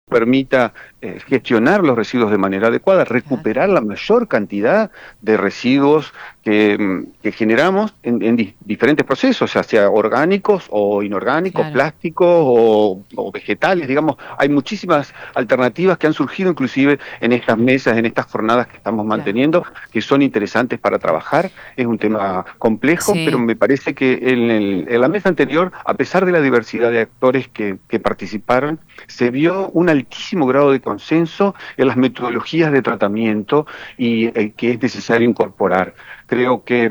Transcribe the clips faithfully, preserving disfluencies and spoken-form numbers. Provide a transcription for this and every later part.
permita eh, gestionar los residuos de manera adecuada, recuperar la mayor cantidad de residuos que, que generamos en, en di diferentes procesos, ya sea orgánicos o inorgánicos, claro. plásticos o, o vegetales, digamos. Hay muchísimas alternativas que han surgido inclusive en estas mesas, en estas jornadas que estamos manteniendo, claro, que son interesantes para trabajar. Es un tema complejo, sí, pero me parece que en, el, en la mesa anterior, a pesar de la diversidad de actores que, que participaron, se vio un altísimo grado de consenso en las metodologías de tratamiento y eh, que es necesario incorporar. Creo que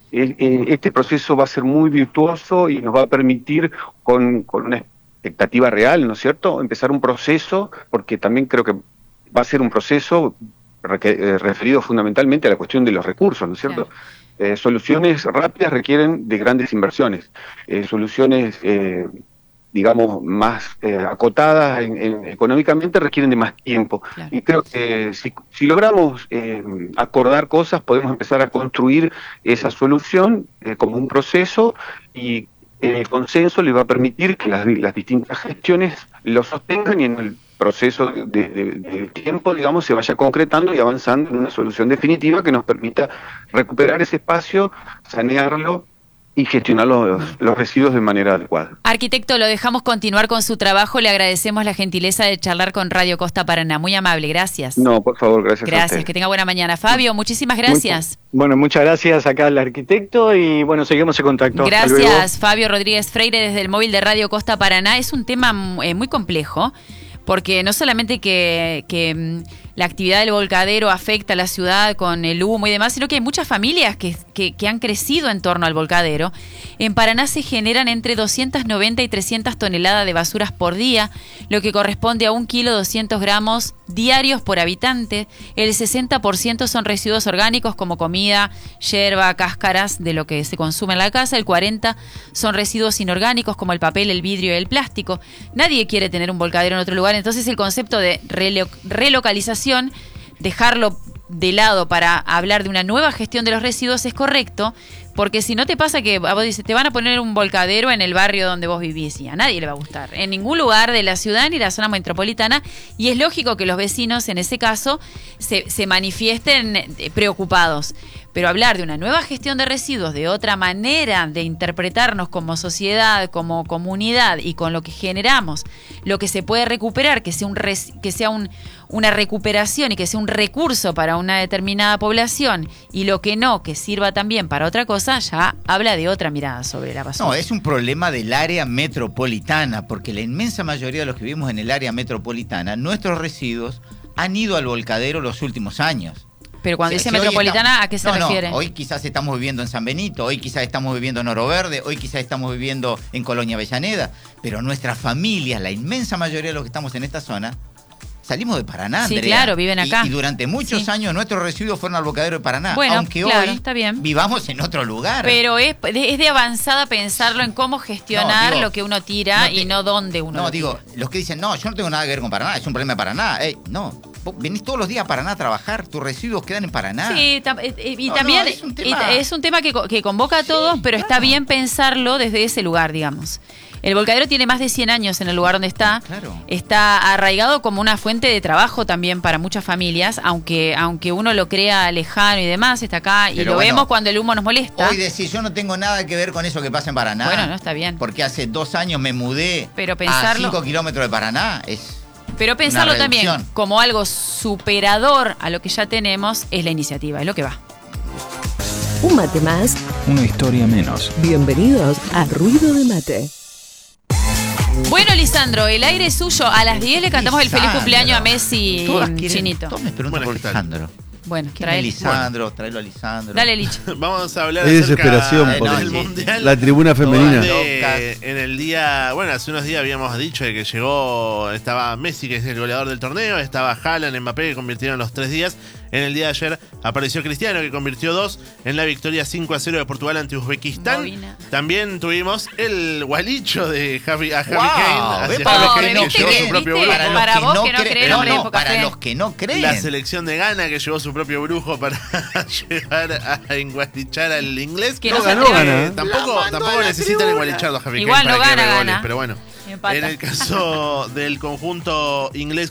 eh, este proceso va a ser muy virtuoso y nos va a permitir, con, con una expectativa real, ¿no es cierto?, empezar un proceso, porque también creo que va a ser un proceso eh, referido fundamentalmente a la cuestión de los recursos, ¿no es cierto? Claro. Eh, soluciones rápidas requieren de grandes inversiones, eh, soluciones eh, digamos, más eh, acotadas en, en, económicamente requieren de más tiempo. Claro. Y creo que si, si logramos eh, acordar cosas, podemos empezar a construir esa solución eh, como un proceso, y el consenso le va a permitir que las, las distintas gestiones lo sostengan y en el proceso de, de, de tiempo, digamos, se vaya concretando y avanzando en una solución definitiva que nos permita recuperar ese espacio, sanearlo y gestionar los, los residuos de manera adecuada. Arquitecto, lo dejamos continuar con su trabajo. Le agradecemos la gentileza de charlar con Radio Costa Paraná. Muy amable, gracias. No, por favor, gracias. Gracias, que tenga buena mañana. Fabio, muchísimas gracias. Muy, bueno, muchas gracias acá al arquitecto y bueno, seguimos en contacto. Gracias, Fabio Rodríguez Freire desde el móvil de Radio Costa Paraná. Es un tema eh, muy complejo, porque no solamente que... que la actividad del volcadero afecta a la ciudad con el humo y demás, sino que hay muchas familias que, que, que han crecido en torno al volcadero. En Paraná se generan entre doscientas noventa y trescientas toneladas de basuras por día, lo que corresponde a un kilo doscientos gramos diarios por habitante. El sesenta por ciento son residuos orgánicos como comida, yerba, cáscaras de lo que se consume en la casa. El cuarenta por ciento son residuos inorgánicos como el papel, el vidrio y el plástico. Nadie quiere tener un volcadero en otro lugar, entonces el concepto de relo- relocalización, dejarlo de lado para hablar de una nueva gestión de los residuos es correcto, porque si no te pasa que vos dices, te van a poner un volcadero en el barrio donde vos vivís, y a nadie le va a gustar, en ningún lugar de la ciudad ni la zona metropolitana, y es lógico que los vecinos en ese caso se, se manifiesten preocupados. Pero hablar de una nueva gestión de residuos, de otra manera de interpretarnos como sociedad, como comunidad y con lo que generamos, lo que se puede recuperar, que sea, un res, que sea un, una recuperación y que sea un recurso para una determinada población, y lo que no, que sirva también para otra cosa, ya habla de otra mirada sobre la basura. No, es un problema del área metropolitana, porque la inmensa mayoría de los que vivimos en el área metropolitana, nuestros residuos han ido al volcadero los últimos años. Pero cuando O sea, dice si metropolitana, estamos, ¿a qué se no, refiere? No, hoy quizás estamos viviendo en San Benito, hoy quizás estamos viviendo en Oro Verde, hoy quizás estamos viviendo en Colonia Avellaneda, pero nuestras familias, la inmensa mayoría de los que estamos en esta zona, salimos de Paraná, Sí, Andrea, claro, viven acá. Y, y durante muchos sí. años nuestros residuos fueron al volcadero de Paraná, bueno, aunque claro, hoy está bien. vivamos en otro lugar. Pero es, es de avanzada pensarlo en cómo gestionar no, digo, lo que uno tira no te, y no dónde uno No, lo digo, tira. Los que dicen, no, yo no tengo nada que ver con Paraná, es un problema de Paraná. Ey, no, vos venís todos los días a Paraná a trabajar, tus residuos quedan en Paraná. Sí, tam y no, también no, es, un tema... es un tema que, que convoca a todos, sí, pero claro, está bien pensarlo desde ese lugar, digamos. El volcadero tiene más de cien años en el lugar donde está. Claro. Está arraigado como una fuente de trabajo también para muchas familias, aunque aunque uno lo crea lejano y demás, está acá y Pero lo bueno, vemos cuando el humo nos molesta. Hoy decís, yo no tengo nada que ver con eso que pasa en Paraná. Bueno, no está bien. Porque hace dos años me mudé pero pensarlo, a cinco kilómetros de Paraná. Es pero pensarlo también como algo superador a lo que ya tenemos es la iniciativa, es lo que va. Un mate más. Una historia menos. Bienvenidos a Ruido de Mate. Bueno, Lisandro, el aire es suyo. A las diez le cantamos Lisandro. El feliz cumpleaños a Messi, Chinito. Todos me preguntan por Lisandro. Bueno, trae Lisandro, bueno. Tráelo a Lisandro. Dale, Licho. Vamos a hablar Hay desesperación acerca por del el, Mundial. La tribuna femenina. De, en el día, bueno, hace unos días habíamos dicho de que llegó, estaba Messi, que es el goleador del torneo, estaba Haaland, Mbappé, que convirtieron los tres días. En el día de ayer apareció Cristiano, que convirtió dos en la victoria cinco a cero de Portugal ante Uzbekistán. Bobina. También tuvimos el gualicho de Harry, a Harry wow, Kane. Hacia Harry Kane, que llevó su propio brujo. Para, para vos que no creen, no, no, para los que no creen. La selección de Ghana, que llevó su propio brujo para llegar a engualichar al inglés. Que no, no ganó, gana. Tampoco, tampoco necesitan engualicharlo a Harry Igual Kane no para gana, que gana. goles, pero bueno. Empata. En el caso del conjunto inglés